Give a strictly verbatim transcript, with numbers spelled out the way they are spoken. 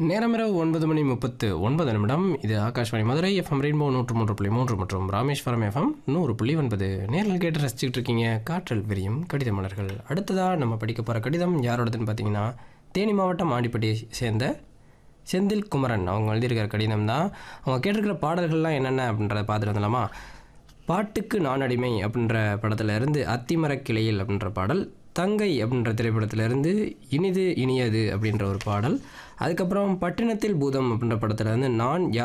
நேரமிரவு ஒன்பது மணி முப்பத்து ஒன்பது நிமிடம். இது ஆகாஷ்வாணி மதுரை எஃப்எம் ரெயின்போ நூற்று மூன்று புள்ளி மூன்று மற்றும் ராமேஸ்வரம் எஃப்எம் நூறு புள்ளி ஒன்பது. நேரில் கேட்டு ரசிச்சுக்கிட்டு இருக்கீங்க காற்றல் விரியும் கடித மலர்கள். அடுத்ததாக நம்ம படிக்க போகிற கடிதம் யாரோடதுன்னு பார்த்தீங்கன்னா, தேனி மாவட்டம் ஆண்டிப்பட்டியை சேர்ந்த செந்தில் குமரன் அவங்க எழுதியிருக்கிற கடிதம் தான். அவங்க கேட்டிருக்கிற பாடல்கள்லாம் என்னென்ன அப்படின்றத பார்த்துட்டு வந்துடலாமா? பாட்டுக்கு நான் அடிமை அப்படின்ற படத்தில் இருந்து அத்திமரக் கிளையில் அப்படின்ற பாடல், தங்கை அப்படின்ற திரைப்படத்திலேருந்து இனிது இனியது அப்படின்ற ஒரு பாடல், அதுக்கப்புறம் பட்டினத்தில் பூதம் அப்படின்ற படத்தில் இருந்து நான்